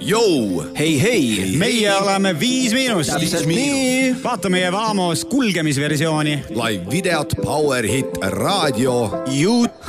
Jou! Hei! Meie oleme 5 Miinust. Täpselt nii. Vaata meie Vaamos kulgemisversiooni. Live videot, Power Hit, raadio,